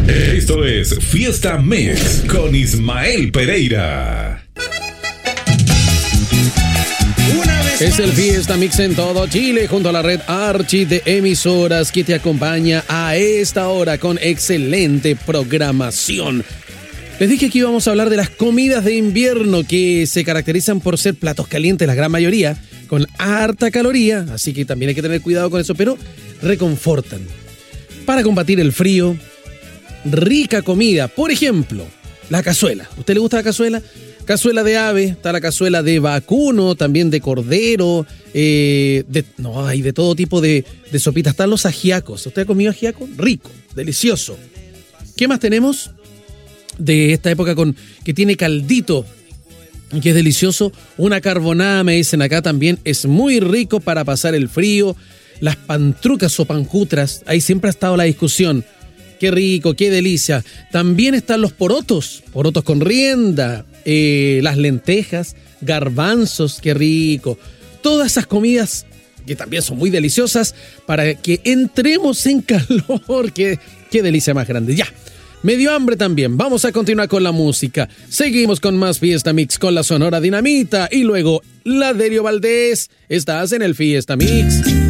Esto es Fiesta Mix con Ismael Pereira. Es el Fiesta Mix en todo Chile, junto a la red Archi de emisoras que te acompaña a esta hora con excelente programación. Les dije que íbamos a hablar de las comidas de invierno que se caracterizan por ser platos calientes, la gran mayoría, con harta caloría, así que también hay que tener cuidado con eso, pero reconfortan. Para combatir el frío, rica comida, por ejemplo, la cazuela. ¿Usted le gusta la cazuela? Cazuela de ave, está la cazuela de vacuno, también de cordero, hay de todo tipo de sopitas. Están los ajiacos. ¿Usted ha comido ajiaco? Rico, delicioso. ¿Qué más tenemos de esta época que tiene caldito, que es delicioso? Una carbonada, me dicen acá también, es muy rico para pasar el frío. Las pantrucas o panjutras, ahí siempre ha estado la discusión. Qué rico, qué delicia. También están los porotos con rienda, las lentejas, garbanzos, qué rico. Todas esas comidas que también son muy deliciosas para que entremos en calor. Qué delicia más grande. Ya, me dio hambre también. Vamos a continuar con la música. Seguimos con más Fiesta Mix con la Sonora Dinamita y luego la Delio Valdés. Estás en el Fiesta Mix.